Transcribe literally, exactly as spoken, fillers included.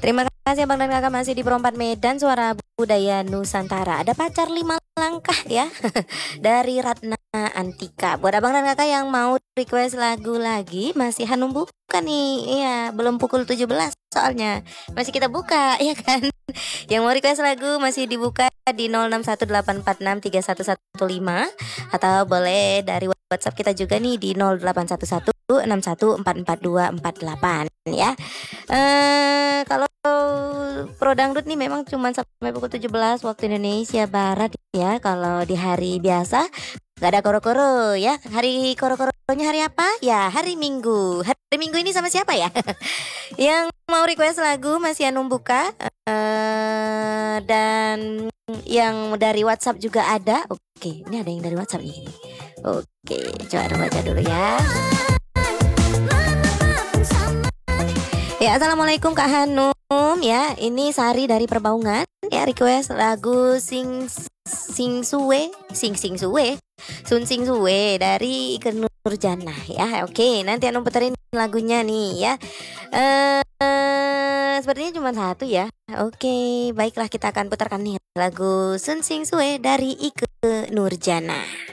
Terima kasih Abang dan Kakak masih di Pro empat Medan, Suara Budaya Nusantara. Ada pacar lima langkah ya dari Ratna Antika. Buat Abang dan Kakak yang mau request lagu lagi, masih Hanum buka nih. Iya, belum pukul tujuh belas soalnya. Masih kita buka ya kan. Yang mau request lagu masih dibuka di nol enam satu delapan empat enam tiga satu satu lima, atau boleh dari WhatsApp kita juga nih di nol delapan satu satu enam satu empat empat dua empat delapan ya. Eh kalau Pro Dangdut nih memang cuma sampai pukul tujuh belas waktu Indonesia Barat ya. Kalau di hari biasa gak ada koro-koro ya. Hari koro-koronya hari apa? Ya hari Minggu. Hari Minggu ini sama siapa ya? Yang mau request lagu masih Anum buka. eh, Dan yang dari WhatsApp juga ada. Oke, ini ada yang dari WhatsApp nih. Oke, coba baca dulu ya. Ya, assalamualaikum Kak Hanum ya. Ini Sari dari Perbaungan ya, request lagu sing sing suwe sing sing suwe sun sing suwe dari Ikke Nurjanah ya. Oke, nanti Hanum puterin lagunya nih ya. Eh uh, sepertinya cuma satu ya. Oke, baiklah kita akan putarkan nih lagu sun sing suwe dari Ikke Nurjanah.